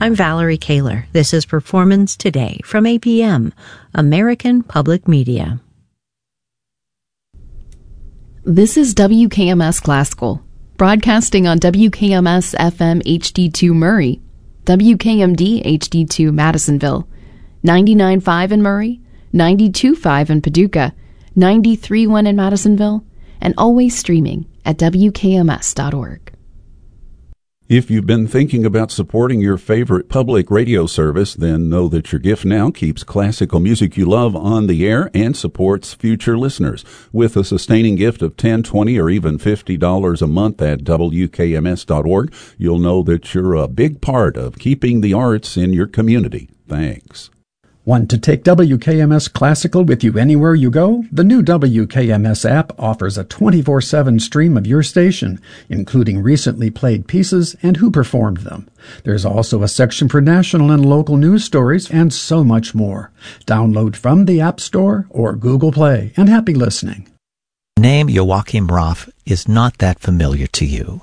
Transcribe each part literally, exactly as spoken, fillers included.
I'm Valerie Kaler. This is Performance Today from A P M, American Public Media. This is W K M S Classical, broadcasting on W K M S F M H D two Murray, W K M D H D two Madisonville, ninety-nine point five in Murray, ninety-two point five in Paducah, ninety-three point one in Madisonville, and always streaming at W K M S dot org. If you've been thinking about supporting your favorite public radio service, then know that your gift now keeps classical music you love on the air and supports future listeners. With a sustaining gift of ten dollars, twenty dollars, or even fifty dollars a month at W K M S dot org, you'll know that you're a big part of keeping the arts in your community. Thanks. Want to take W K M S Classical with you anywhere you go? The new W K M S app offers a twenty-four seven stream of your station, including recently played pieces and who performed them. There's also a section for national and local news stories and so much more. Download from the App Store or Google Play, and happy listening. The name Joachim Raff is not that familiar to you.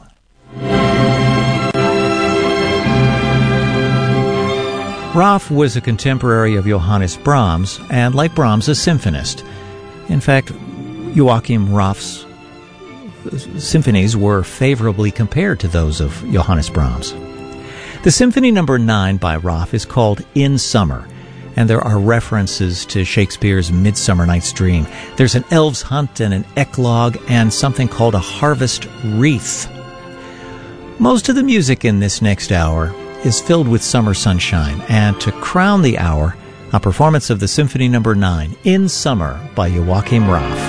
Raff was a contemporary of Johannes Brahms, and like Brahms, a symphonist. In fact, Joachim Raff's symphonies were favorably compared to those of Johannes Brahms. The Symphony Number nine by Raff is called In Summer, and there are references to Shakespeare's Midsummer Night's Dream. There's an elf's hunt and an eclogue and something called a harvest wreath. Most of the music in this next hour is filled with summer sunshine, and to crown the hour, a performance of the Symphony Number nine, In Summer, by Joachim Raff.